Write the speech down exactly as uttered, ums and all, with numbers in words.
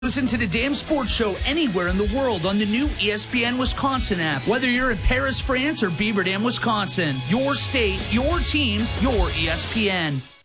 Listen to the Damn Sports Show anywhere in the world on the new E S P N Wisconsin app. Whether you're in Paris, France, or Beaver Dam, Wisconsin, your state, your teams, your E S P N.